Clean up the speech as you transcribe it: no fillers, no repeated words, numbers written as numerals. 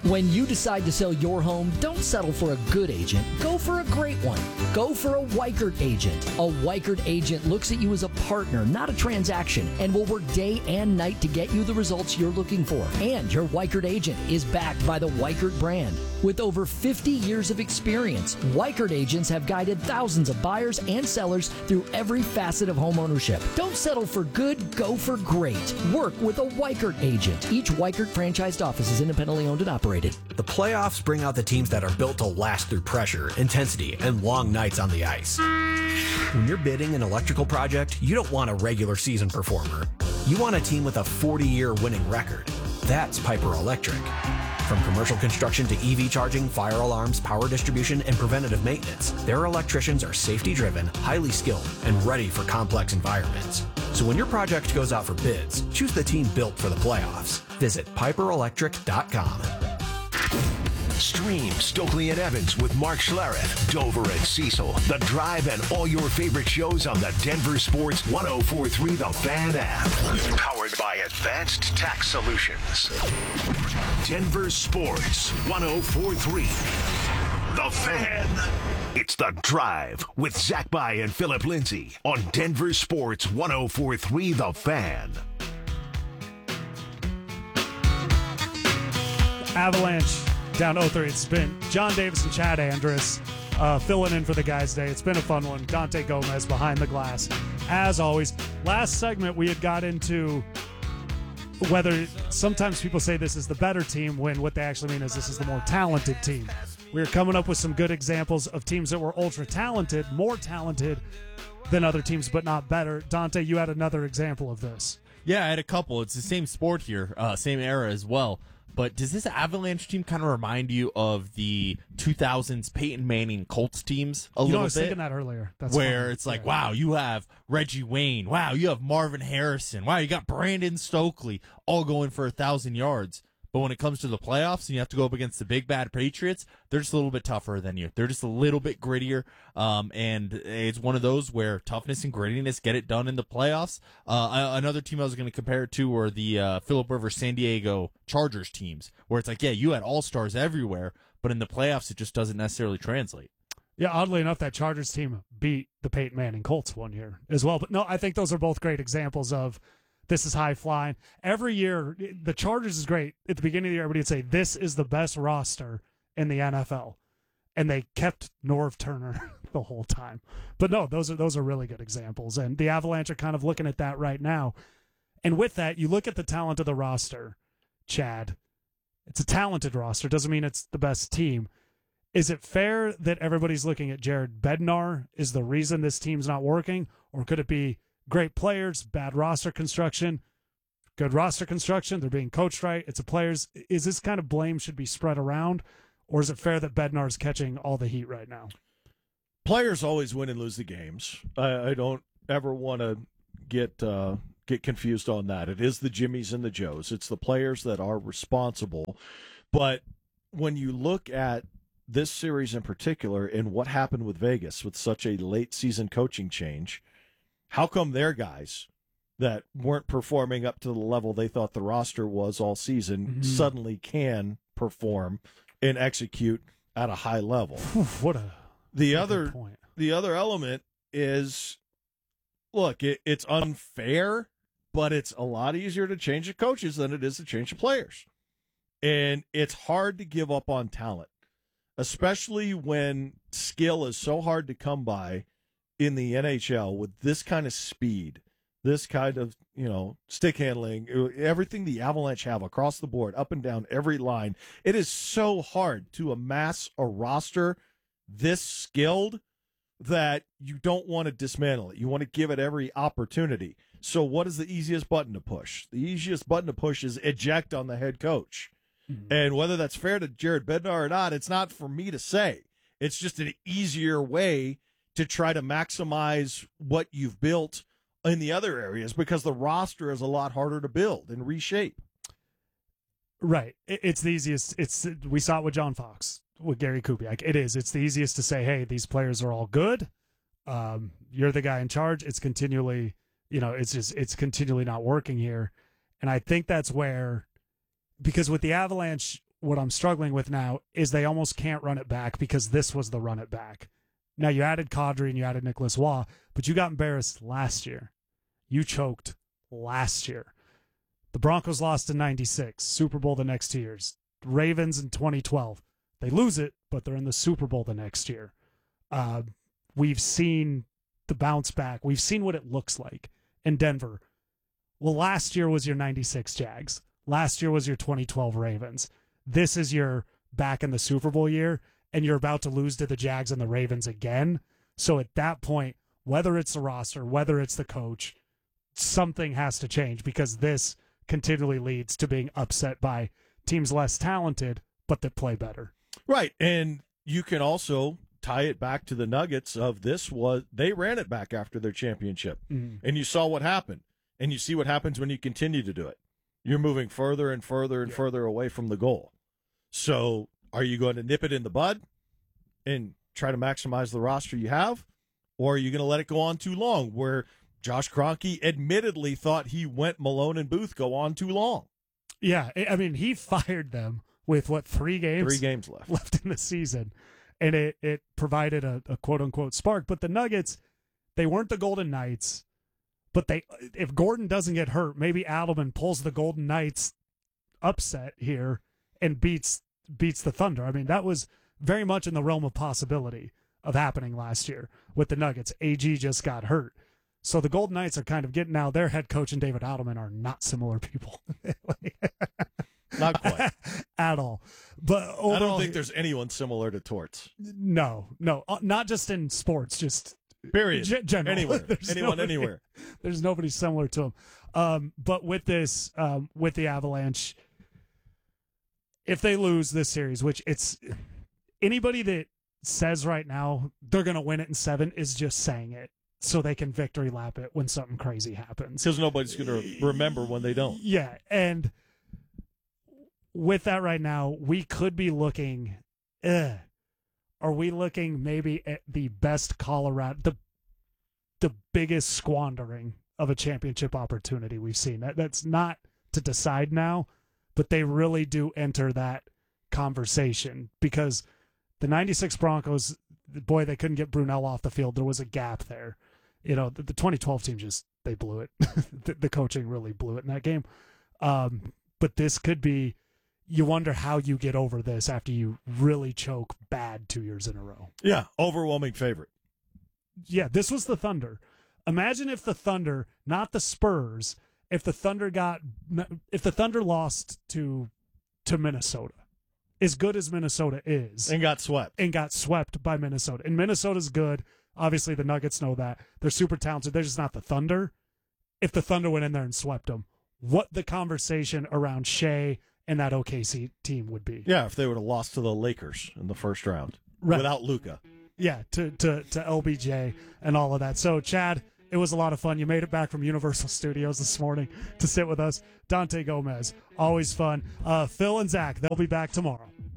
When you decide to sell your home, don't settle for a good agent. Go for a great one. Go for a Weichert agent. A Weichert agent looks at you as a partner, not a transaction, and will work day and night to get you the results you're looking for. And your Weichert agent is backed by the Weichert brand. With over 50 years of experience, Weichert agents have guided thousands of buyers and sellers through every facet of homeownership. Don't settle for good, go for great. Work with a Weichert agent. Each Weichert franchised office is independently owned and operated. The playoffs bring out the teams that are built to last through pressure, intensity, and long nights on the ice. When you're bidding an electrical project, you don't want a regular season performer. You want a team with a 40-year winning record. That's Piper Electric. From commercial construction to EV charging, fire alarms, power distribution, and preventative maintenance, their electricians are safety-driven, highly skilled, and ready for complex environments. So when your project goes out for bids, choose the team built for the playoffs. Visit piperelectric.com. Stream Stokely and Evans with Mark Schlereth, Dover and Cecil, The Drive, and all your favorite shows on the Denver Sports 104.3 The Fan app. Powered by Advanced Tax Solutions. Denver Sports 104.3 The Fan. It's The Drive with Zach By and Philip Lindsay on Denver Sports 104.3 The Fan. Avalanche down 0-3. It's been John Davis and Chad Andrus filling in for the guys today. It's been a fun one. Dante Gomez behind the glass. As always, last segment we had got into whether sometimes people say this is the better team when what they actually mean is this is the more talented team. We were coming up with some good examples of teams that were ultra talented, more talented than other teams, but not better. Dante, you had another example of this. Yeah, I had a couple. It's the same sport here, same era as well. But does this Avalanche team kind of remind you of the 2000s Peyton Manning Colts teams a little bit? I was thinking that earlier. That's where funny. It's like, wow, you have Reggie Wayne. Wow, you have Marvin Harrison. Wow, you got Brandon Stokely all going for 1,000 yards. But when it comes to the playoffs and you have to go up against the big bad Patriots, they're just a little bit tougher than you. They're just a little bit grittier. And it's one of those where toughness and grittiness get it done in the playoffs. Another team I was going to compare it to were the Phillip Rivers San Diego Chargers teams, where it's like, yeah, you had all-stars everywhere, but in the playoffs it just doesn't necessarily translate. Yeah, oddly enough, that Chargers team beat the Peyton Manning Colts one year as well. But no, I think those are both great examples of this is high flying. Every year, the Chargers is great. At the beginning of the year, everybody would say, this is the best roster in the NFL. And they kept Norv Turner the whole time. But no, those are really good examples. And the Avalanche are kind of looking at that right now. And with that, you look at the talent of the roster, Chad. It's a talented roster. Doesn't mean it's the best team. Is it fair that everybody's looking at Jared Bednar is the reason this team's not working? Or could it be great players, bad roster construction, good roster construction, they're being coached right, it's the players? Is this kind of blame should be spread around, or is it fair that Bednar's catching all the heat right now? Players always win and lose the games. I don't ever want to get confused on that. It is the Jimmies and the Joes. It's the players that are responsible. But when you look at this series in particular and what happened with Vegas with such a late season coaching change, how come their guys that weren't performing up to the level they thought the roster was all season suddenly can perform and execute at a high level? The other element is, look, it's unfair, but it's a lot easier to change the coaches than it is to change the players. And it's hard to give up on talent, especially when skill is so hard to come by in the NHL with this kind of speed, this kind of, stick handling, everything the Avalanche have across the board, up and down every line. It is so hard to amass a roster this skilled that you don't want to dismantle it. You want to give it every opportunity. So what is the easiest button to push? The easiest button to push is eject on the head coach. And whether that's fair to Jared Bednar or not, it's not for me to say. It's just an easier way to try to maximize what you've built in the other areas, because the roster is a lot harder to build and reshape. Right. It's the easiest. We saw it with John Fox, with Gary Kubiak. It's the easiest to say, hey, these players are all good. You're the guy in charge. It's continually, it's continually not working here. And I think that's where, because with the Avalanche, what I'm struggling with now is they almost can't run it back because this was the run it back. Now, you added Kadri and you added Nicholas Waugh, but you got embarrassed last year. You choked last year. The Broncos lost in 96, Super Bowl the next 2 years. Ravens in 2012. They lose it, but they're in the Super Bowl the next year. We've seen the bounce back. We've seen what it looks like in Denver. Well, last year was your 96 Jags. Last year was your 2012 Ravens. This is your back in the Super Bowl year, and you're about to lose to the Jags and the Ravens again. So at that point, whether it's the roster, whether it's the coach, something has to change because this continually leads to being upset by teams less talented, but that play better. Right. And you can also tie it back to the Nuggets of this was they ran it back after their championship. Mm-hmm. And you saw what happened. And you see what happens when you continue to do it. You're moving further and further and further away from the goal. So are you going to nip it in the bud and try to maximize the roster you have? Or are you going to let it go on too long where Josh Kroenke admittedly thought he went Malone and Booth go on too long? Yeah, I mean, he fired them with, 3 games? 3 games left in the season. And it provided a quote-unquote spark. But the Nuggets, they weren't the Golden Knights. But if Gordon doesn't get hurt, maybe Adelman pulls the Golden Knights upset here and beats the Thunder. I mean, that was very much in the realm of possibility of happening last year with the Nuggets. AG just got hurt. So the Golden Knights are kind of getting now. Their head coach and David Adelman are not similar people. Not quite. At all. But overall, I don't think there's anyone similar to Torts. No. Not just in sports, just period. General. Anywhere. Anywhere. There's nobody similar to him. But with this, with the Avalanche, if they lose this series, which it's anybody that says right now they're going to win it in 7 is just saying it so they can victory lap it when something crazy happens. Because nobody's going to remember when they don't. Yeah, and with that right now, we could be looking, are we looking maybe at the best Colorado, the biggest squandering of a championship opportunity we've seen? That's not to decide now, but they really do enter that conversation because the 96 Broncos, boy, they couldn't get Brunell off the field. There was a gap there. You know, the 2012 team they blew it. The coaching really blew it in that game. But this could be, you wonder how you get over this after you really choke bad 2 years in a row. Yeah, overwhelming favorite. Yeah, this was the Thunder. Imagine if the Thunder, not the Spurs, if the Thunder lost to Minnesota, as good as Minnesota is. And got swept by Minnesota. And Minnesota's good. Obviously, the Nuggets know that. They're super talented. They're just not the Thunder. If the Thunder went in there and swept them, what the conversation around Shea and that OKC team would be. Yeah, if they would have lost to the Lakers in the first round without Luka. Yeah, to LBJ and all of that. So, Chad, it was a lot of fun. You made it back from Universal Studios this morning to sit with us. Dante Gomez, always fun. Phil and Zach, they'll be back tomorrow.